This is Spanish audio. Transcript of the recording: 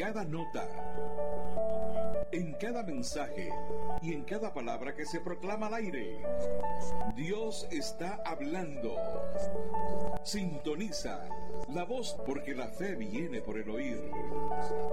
cada nota, en cada mensaje y en cada palabra que se proclama al aire. Dios está hablando. Sintoniza la voz, porque la fe viene por el oír.